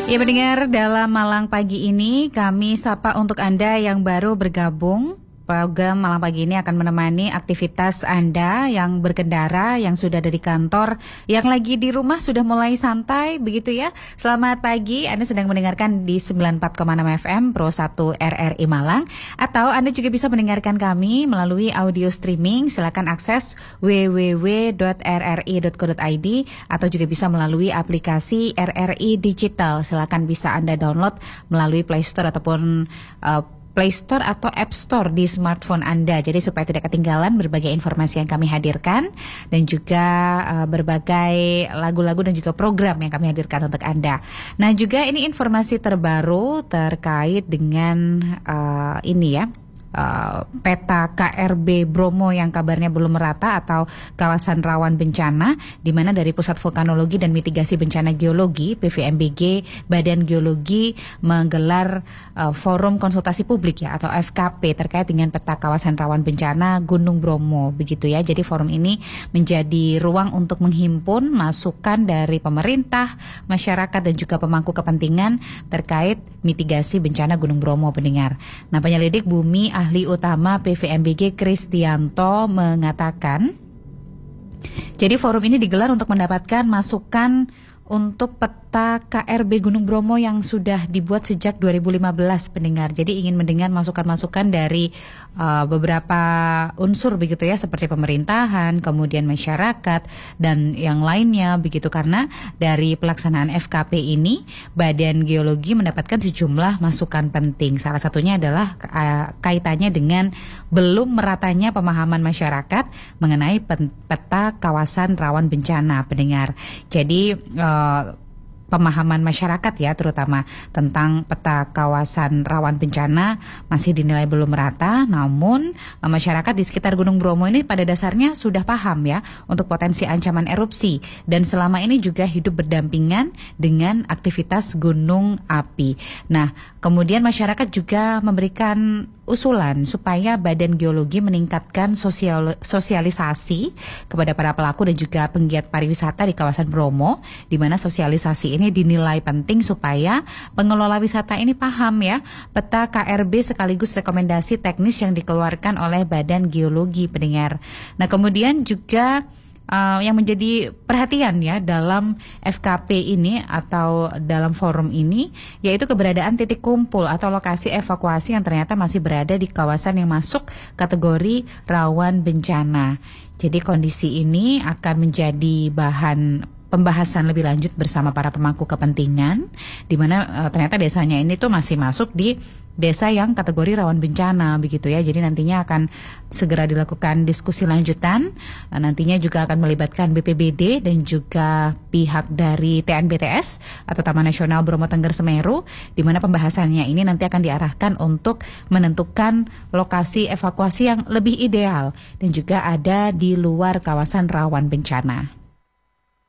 Ya pendengar, dalam Malang Pagi ini kami sapa untuk Anda yang baru bergabung. Program Malang Pagi ini akan menemani aktivitas Anda yang berkendara, yang sudah ada di kantor, yang lagi di rumah sudah mulai santai, begitu ya. Selamat pagi, Anda sedang mendengarkan di 94,6 FM Pro 1 RRI Malang. Atau Anda juga bisa mendengarkan kami melalui audio streaming, silakan akses www.rri.co.id atau juga bisa melalui aplikasi RRI Digital. Silakan bisa Anda download melalui Play Store ataupun Play Store atau App Store di smartphone Anda. Jadi supaya tidak ketinggalan berbagai informasi yang kami hadirkan dan juga berbagai lagu-lagu dan juga program yang kami hadirkan untuk Anda. Nah juga ini informasi terbaru terkait dengan ini ya. Peta KRB Bromo yang kabarnya belum merata atau kawasan rawan bencana, di mana dari Pusat Vulkanologi dan Mitigasi Bencana Geologi PVMBG Badan Geologi menggelar forum konsultasi publik ya atau FKP terkait dengan peta kawasan rawan bencana Gunung Bromo begitu ya. Jadi forum ini menjadi ruang untuk menghimpun masukan dari pemerintah, masyarakat dan juga pemangku kepentingan terkait mitigasi bencana Gunung Bromo pendengar. Nah penyelidik bumi ahli utama PVMBG Kristianto mengatakan, jadi forum ini digelar untuk mendapatkan masukan untuk peta KRB Gunung Bromo yang sudah dibuat sejak 2015 pendengar. Jadi ingin mendengar masukan-masukan dari beberapa unsur begitu ya, seperti pemerintahan, kemudian masyarakat dan yang lainnya begitu, karena dari pelaksanaan FKP ini Badan Geologi mendapatkan sejumlah masukan penting. Salah satunya adalah kaitannya dengan belum meratanya pemahaman masyarakat mengenai peta kawasan rawan bencana pendengar. Jadi pemahaman masyarakat ya terutama tentang peta kawasan rawan bencana masih dinilai belum merata, namun masyarakat di sekitar Gunung Bromo ini pada dasarnya sudah paham ya untuk potensi ancaman erupsi dan selama ini juga hidup berdampingan dengan aktivitas gunung api. Nah, kemudian masyarakat juga memberikan usulan supaya Badan Geologi meningkatkan sosialisasi kepada para pelaku dan juga penggiat pariwisata di kawasan Bromo, di mana sosialisasi ini dinilai penting supaya pengelola wisata ini paham ya peta KRB sekaligus rekomendasi teknis yang dikeluarkan oleh Badan Geologi pendengar. Nah kemudian juga yang menjadi perhatian ya dalam FKP ini atau dalam forum ini yaitu keberadaan titik kumpul atau lokasi evakuasi yang ternyata masih berada di kawasan yang masuk kategori rawan bencana. Jadi kondisi ini akan menjadi bahan pembahasan lebih lanjut bersama para pemangku kepentingan, di mana ternyata desanya ini tuh masih masuk di desa yang kategori rawan bencana begitu ya. Jadi nantinya akan segera dilakukan diskusi lanjutan. Nantinya juga akan melibatkan BPBD dan juga pihak dari TNBTS atau Taman Nasional Bromo Tengger Semeru, di mana pembahasannya ini nanti akan diarahkan untuk menentukan lokasi evakuasi yang lebih ideal dan juga ada di luar kawasan rawan bencana.